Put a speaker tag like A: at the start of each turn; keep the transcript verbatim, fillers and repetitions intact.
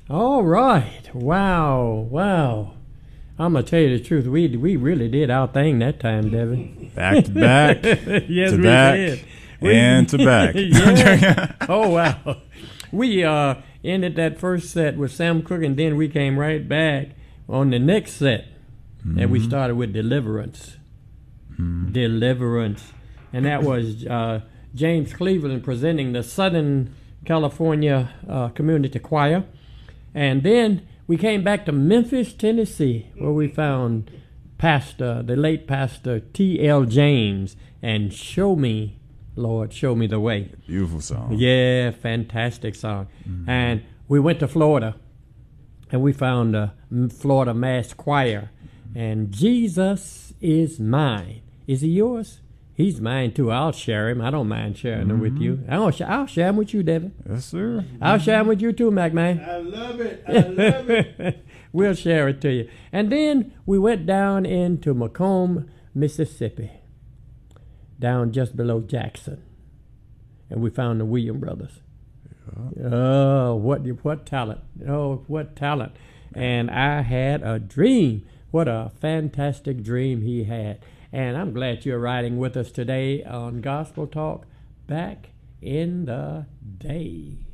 A: All right. Wow. Wow. I'm going to tell you the truth. We we really did our thing that time, Devin.
B: Back to back.
A: Yes,
B: to
A: we
B: back,
A: did. We,
B: and to back.
A: Yeah. Oh, wow. We uh, ended that first set with Sam Cooke, and then we came right back on the next set. Mm-hmm. And we started with Deliverance. Mm-hmm. Deliverance. And that was uh, James Cleveland presenting the Southern California uh, Community Choir. And then we came back to Memphis, Tennessee, where we found Pastor, the late Pastor T L James, and Show Me, Lord, Show Me the Way.
B: Beautiful song.
A: Yeah, fantastic song. Mm-hmm. And we went to Florida, and we found a Florida Mass Choir, and Jesus Is Mine. Is he yours? He's mine, too. I'll share him. I don't mind sharing mm-hmm. him with you. I'll, sh- I'll share him with you, Devin.
B: Yes, sir.
A: I'll mm-hmm. share him with you, too, McMahon.
C: I love it. I love it.
A: We'll share it to you. And then we went down into Macomb, Mississippi, down just below Jackson. And we found the Williams brothers. Yeah. Oh, what what talent. Oh, what talent. And I had a dream. What a fantastic dream he had. And I'm glad you're riding with us today on Gospel Talk Back in the Day.